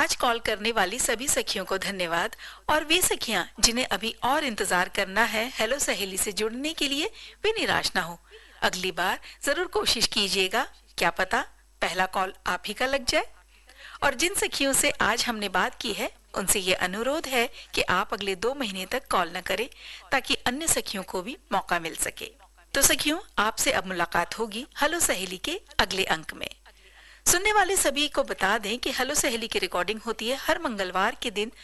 आज कॉल करने वाली सभी सखियों को धन्यवाद। और वे सखियां जिन्हें अभी और इंतजार करना है हेलो सहेली से जुड़ने के लिए, वे निराश ना हो। अगली बार जरूर कोशिश कीजिएगा, क्या पता पहला कॉल आप ही का लग जाए। और जिन सखियों से आज हमने बात की है, उनसे ये अनुरोध है कि आप अगले 2 महीने तक कॉल न करें, ताकि अन्य सखियों को भी मौका मिल सके। तो सखियों, आपसे अब मुलाकात होगी हेलो सहेली के अगले अंक में। सुनने वाले सभी को बता दें कि हेलो सहेली की रिकॉर्डिंग होती है हर मंगलवार के दिन